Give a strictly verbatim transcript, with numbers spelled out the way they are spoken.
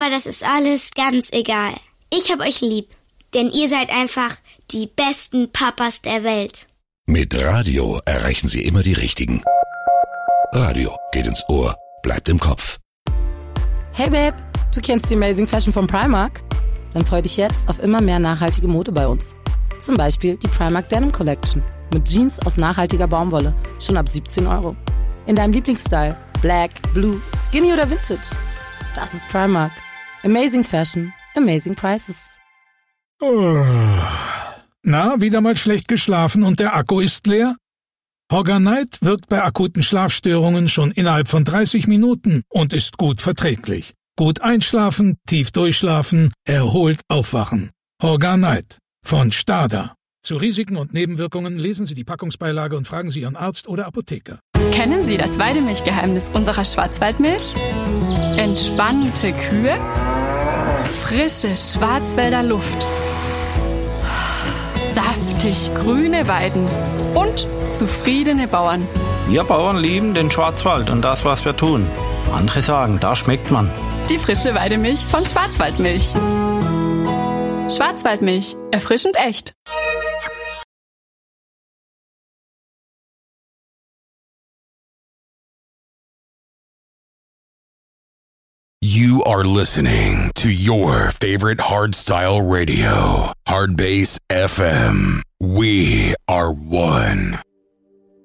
Aber das ist alles ganz egal. Ich hab euch lieb, denn ihr seid einfach die besten Papas der Welt. Mit Radio erreichen Sie immer die Richtigen. Radio geht ins Ohr, bleibt im Kopf. Hey Babe, du kennst die Amazing Fashion von Primark? Dann freu dich jetzt auf immer mehr nachhaltige Mode bei uns. Zum Beispiel die Primark Denim Collection mit Jeans aus nachhaltiger Baumwolle, schon ab siebzehn Euro. In deinem Lieblingsstyle, Black, Blue, Skinny oder Vintage. Das ist Primark. Amazing Fashion, amazing prices. Oh. Na, wieder mal schlecht geschlafen und der Akku ist leer? Horganite wirkt bei akuten Schlafstörungen schon innerhalb von dreißig Minuten und ist gut verträglich. Gut einschlafen, tief durchschlafen, erholt aufwachen. Horganite von Stada. Zu Risiken und Nebenwirkungen lesen Sie die Packungsbeilage und fragen Sie Ihren Arzt oder Apotheker. Kennen Sie das Weidemilchgeheimnis unserer Schwarzwaldmilch? Entspannte Kühe, frische Schwarzwälder Luft, saftig grüne Weiden und zufriedene Bauern. Wir Bauern lieben den Schwarzwald und das, was wir tun. Andere sagen, da schmeckt man. Die frische Weidemilch von Schwarzwaldmilch. Schwarzwaldmilch, erfrischend echt. You are listening to your favorite hardstyle radio, Hardbass F M. We are one.